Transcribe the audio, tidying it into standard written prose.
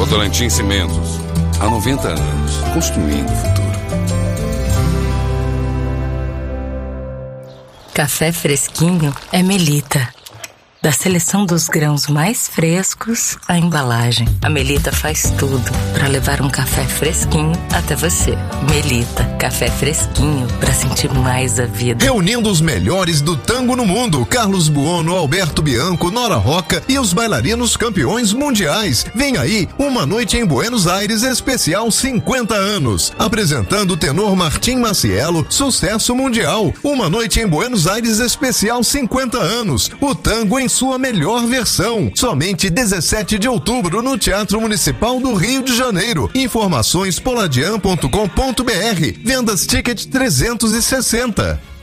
Votorantim Cimentos. Há 90 anos, construindo o futuro. Café fresquinho é Melita. Da seleção dos grãos mais frescos à embalagem, a Melita faz tudo para levar um café fresquinho até você. Melita, café fresquinho para sentir mais a vida. Reunindo os melhores do tango no mundo: Carlos Buono, Alberto Bianco, Nora Roca e os bailarinos campeões mundiais. Vem aí, Uma Noite em Buenos Aires especial 50 anos. Apresentando o tenor Martim Macielo, sucesso mundial. Uma Noite em Buenos Aires especial 50 anos. O tango em sua melhor versão. Somente 17 de outubro no Teatro Municipal do Rio de Janeiro. Informações poladian.com.br. Vendas Ticket 360.